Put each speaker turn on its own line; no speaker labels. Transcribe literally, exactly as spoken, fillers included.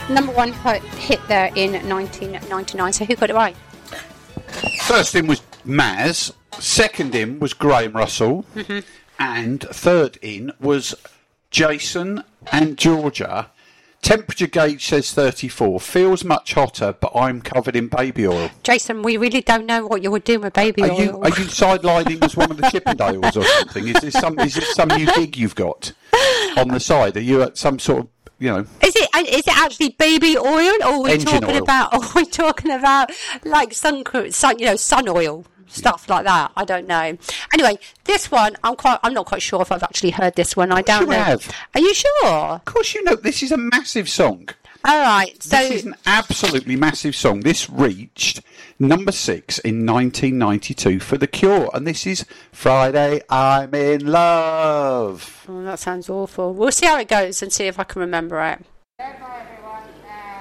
Number one hit there in nineteen ninety-nine. So who got it right?
First in was Maz. Second in was Graham Russell.
Mm-hmm.
And third in was Jason and Georgia. Temperature gauge says thirty-four. Feels much hotter, but I'm covered in baby oil.
Jason, we really don't know what you're doing with baby
are
oil.
You, are you sidelining as one of the Chippendales or something? Is this some? Is this some new gig you've got on the side? Are you at some sort of, you know?
Is it is it actually baby oil, or are we
Engine
talking
oil.
about? Or are we talking about like sun, sun, you know, sun oil? Stuff like that. I don't know. Anyway, this one, I'm quite. I'm not quite sure if I've actually heard this one. I don't
you
know.
Have.
Are you sure?
Of course, you know this is a massive song.
All right. So
this is an absolutely massive song. This reached number six in nineteen ninety-two for The Cure, and this is Friday I'm in Love.
Oh, that sounds awful. We'll see how it goes and see if I can remember it.
Hello everyone. Uh,